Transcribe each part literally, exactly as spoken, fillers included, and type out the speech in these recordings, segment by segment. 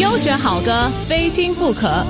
优选好歌，非听不可。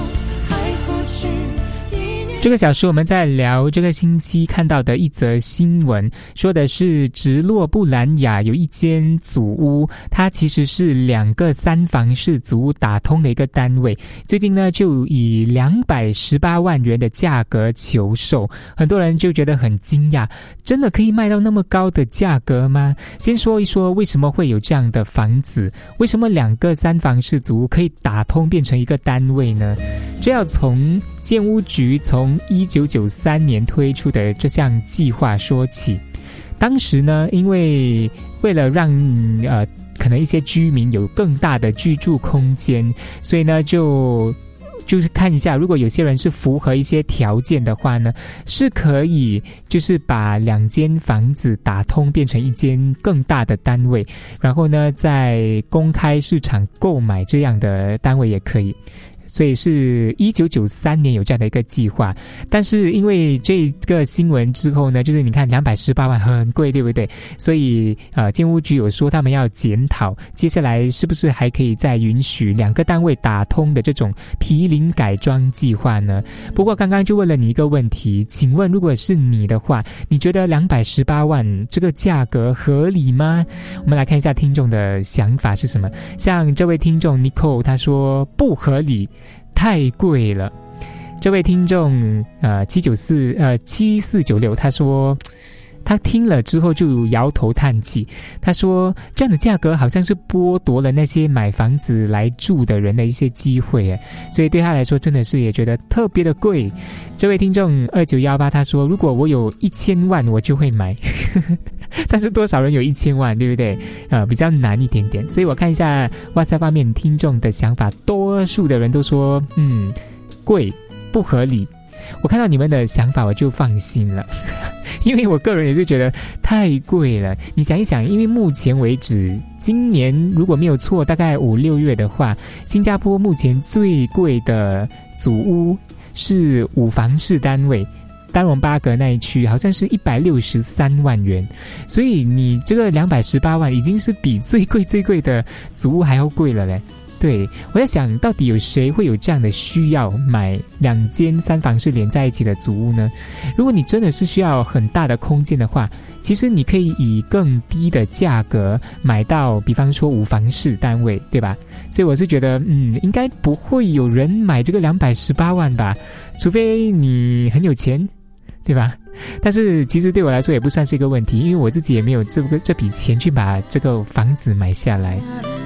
这个小时我们在聊这个星期看到的一则新闻，说的是直落布兰雅有一间祖屋，它其实是两个三房式祖屋打通的一个单位，最近呢就以两百十八万元的价格求售，很多人就觉得很惊讶，真的可以卖到那么高的价格吗？先说一说为什么会有这样的房子，为什么两个三房式祖屋可以打通变成一个单位呢？这要从建屋局从一九九三年推出的这项计划说起。当时呢，因为为了让呃可能一些居民有更大的居住空间，所以呢就就是看一下，如果有些人是符合一些条件的话呢，是可以就是把两间房子打通变成一间更大的单位，然后呢在公开市场购买这样的单位也可以。所以是一九九三年有这样的一个计划，但是因为这个新闻之后呢，就是你看两百十八万很贵，对不对？所以呃，建屋局有说他们要检讨，接下来是不是还可以再允许两个单位打通的这种毗邻改装计划呢？不过刚刚就问了你一个问题，请问如果是你的话，你觉得两百十八万这个价格合理吗？我们来看一下听众的想法是什么。像这位听众 Nicole 他说不合理，太贵了。这位听众呃七九四呃七四九六他说他听了之后就摇头叹气，他说这样的价格好像是剥夺了那些买房子来住的人的一些机会，所以对他来说真的是也觉得特别的贵。这位听众二九一八他说如果我有一千万我就会买但是多少人有一千万，对不对？呃，比较难一点点。所以我看一下 WhatsApp 方面听众的想法，多数的人都说嗯贵不合理。我看到你们的想法我就放心了因为我个人也是觉得太贵了。你想一想，因为目前为止今年如果没有错大概五六月的话，新加坡目前最贵的祖屋是五房式单位，丹戎巴格那一区好像是一百六十三万元，所以你这个两百十八万已经是比最贵最贵的祖屋还要贵了嘞。对，我在想到底有谁会有这样的需要买两间三房式连在一起的祖屋呢？如果你真的是需要很大的空间的话，其实你可以以更低的价格买到比方说五房式单位，对吧？所以我是觉得嗯，应该不会有人买这个两百十八万吧，除非你很有钱，对吧？但是其实对我来说也不算是一个问题，因为我自己也没有这个这笔钱去把这个房子买下来。